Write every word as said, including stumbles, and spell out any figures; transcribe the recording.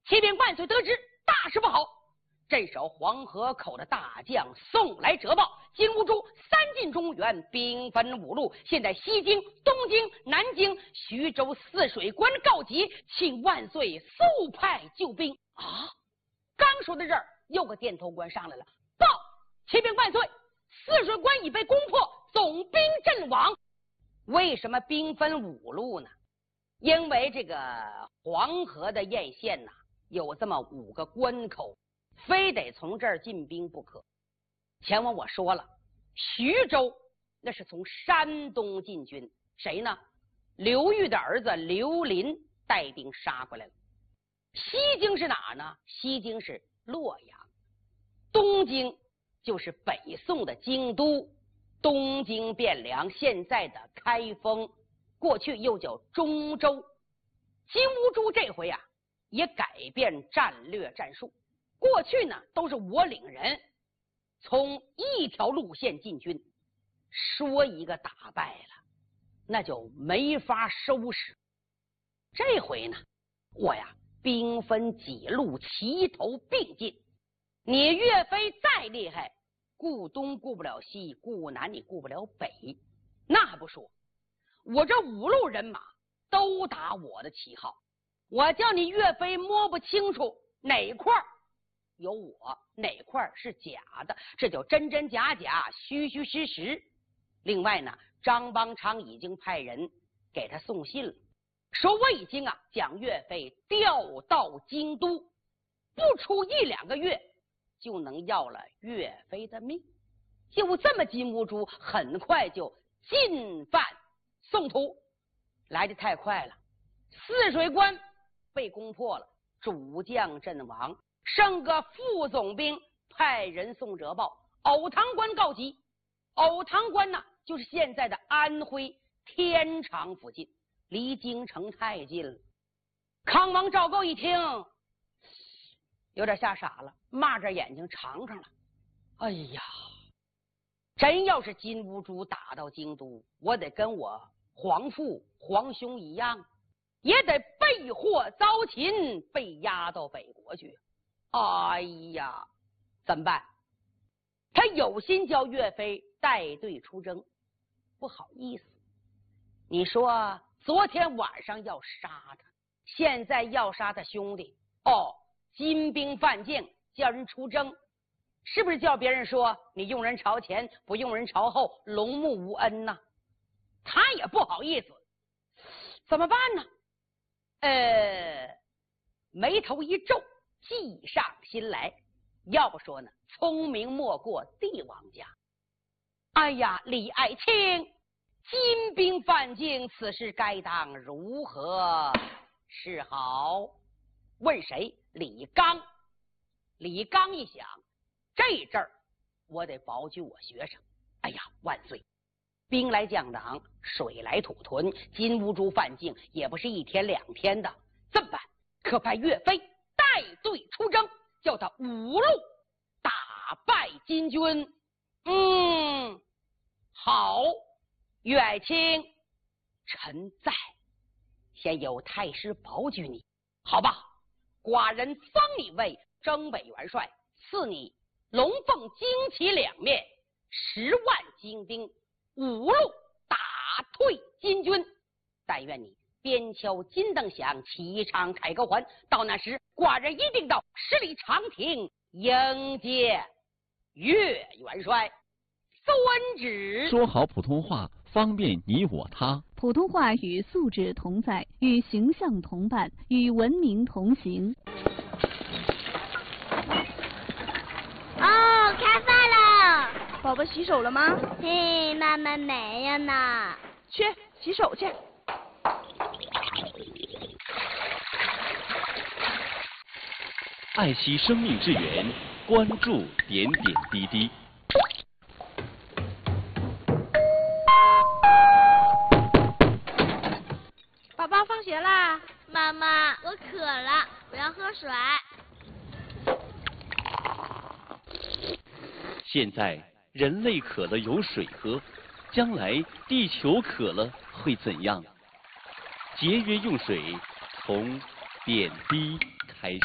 启禀万岁，得知大事不好。镇守黄河口的大将送来折报，金兀术三进中原，兵分五路，现在西京、东京、南京、徐州泗水关告急，请万岁速派救兵啊！刚说到这儿，又个电头官上来了，报启禀万岁，泗水关已被攻破，总兵阵亡。为什么兵分五路呢？因为这个黄河的沿线呐、啊，有这么五个关口，非得从这儿进兵不可。前文我说了，徐州那是从山东进军，谁呢？刘裕的儿子刘林带兵杀过来了。西京是哪呢？西京是洛阳，东京就是北宋的京都，东京汴梁，现在的开封，过去又叫中州。金兀术这回啊，也改变战略战术。过去呢，都是我领人从一条路线进军，说一个打败了，那就没法收拾。这回呢，我呀兵分几路，齐头并进。你岳飞再厉害，顾东顾不了西，顾南你顾不了北，那还不说，我这五路人马都打我的旗号，我叫你岳飞摸不清楚哪块有我，哪块是假的，这叫真真假假，虚虚实实。另外呢，张邦昌已经派人给他送信了，说我已经啊将岳飞调到京都，不出一两个月就能要了岳飞的命。就这么，金兀术很快就进犯宋土，来得太快了。泗水关被攻破了，主将阵亡，剩个副总兵派人送折报，藕塘关告急。藕塘关呢，就是现在的安徽天长附近，离京城太近了。康王赵构一听，有点吓傻了，抹着眼睛尝尝了。哎呀，真要是金兀术打到京都，我得跟我皇父皇兄一样，也得被祸遭擒，被押到北国去。哎呀，怎么办？他有心叫岳飞带队出征，不好意思。你说昨天晚上要杀他，现在要杀他兄弟，哦，金兵犯境，叫人出征，是不是叫别人说你用人朝前，不用人朝后，龙目无恩呢？他也不好意思，怎么办呢？呃，眉头一皱，计上心来。要不说呢，聪明莫过帝王家。哎呀，李爱卿，金兵犯境，此事该当如何是好？问谁？李纲。李纲一想，这阵儿我得保举我学生。哎呀，万岁！兵来将挡，水来土屯，金兀术犯境也不是一天两天的。这么办？可派岳飞带队出征，叫他五路打败金军。嗯，好，岳爱卿，臣在。先由太师保举你，好吧？寡人封你为征北元帅，赐你龙凤旌旗两面，十万精兵，五路打退金军。但愿你边敲金灯响，齐唱凯歌还。到那时，寡人一定到十里长亭迎接岳元帅。遵旨。 说好普通话，方便你我他。 普通话与素质同在，与形象同伴，与文明同行。 哦，开饭了！ 宝宝洗手了吗？ 嘿，妈妈没有呢。 去洗手去。 爱惜生命之源，关注点点滴滴。 宝宝放学啦！ 妈妈，我渴了，我要喝水。 现在人类渴了有水喝，将来地球渴了会怎样？节约用水，从点滴开始。